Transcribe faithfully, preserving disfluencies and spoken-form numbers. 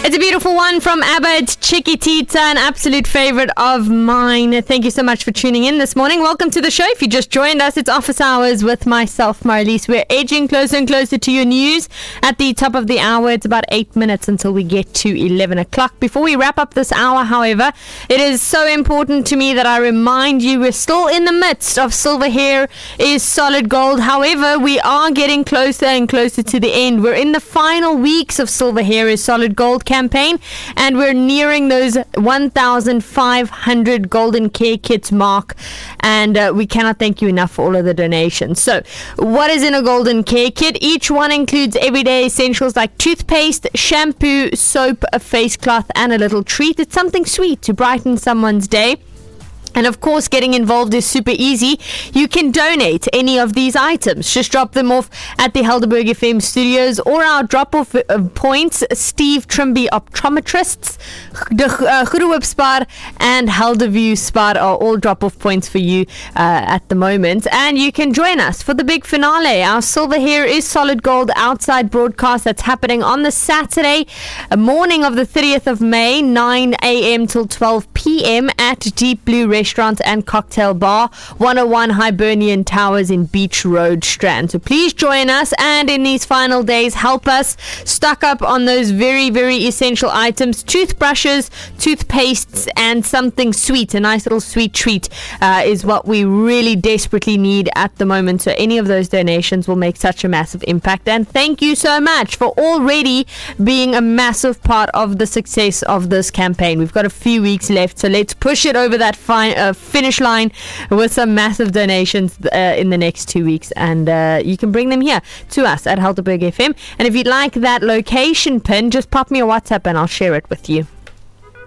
It's a beautiful one from ABBA. It's Chiquitita, an absolute favorite of mine. Thank you so much for tuning in this morning. Welcome to the show. If you just joined us, it's Office Hours with myself, Marlies. We're edging closer and closer to your news. At the top of the hour, it's about eight minutes until we get to eleven o'clock. Before we wrap up this hour, however, it is so important to me that I remind you we're still in the midst of Silver Hair is Solid Gold. However, we are getting closer and closer to the end. We're in the final weeks of Silver Hair is Solid Gold campaign, and we're nearing those one thousand five hundred golden care kits mark, and uh, we cannot thank you enough for all of the donations. So what is in a golden care kit? Each one includes everyday essentials like toothpaste, shampoo, soap, a face cloth, and a little treat. It's something sweet to brighten someone's day. And of course, getting involved is super easy. You can donate any of these items. Just drop them off at the Helderberg F M studios or our drop-off points, Steve Trimby Optometrists, the Goedhoop Spar and Helderview Spar are all drop-off points for you uh, at the moment. And you can join us for the big finale. Our Silver Hair is Solid Gold outside broadcast that's happening on the Saturday morning of the thirtieth of May, nine a.m. till twelve p.m. at Deep Blue Restaurant and Cocktail Bar, one oh one Hibernian Towers in Beach Road, Strand. So please join us, and in these final days, help us stock up on those very, very essential items: toothbrushes, toothpastes, and something sweet. A nice little sweet treat uh, is what we really desperately need at the moment. So any of those donations will make such a massive impact. And thank you so much for already being a massive part of the success of this campaign. We've got a few weeks left, so let's push it over that fine Uh, finish line with some massive donations uh, in the next two weeks, and uh, you can bring them here to us at Helderberg F M. And if you'd like that location pin, just pop me a WhatsApp and I'll share it with you.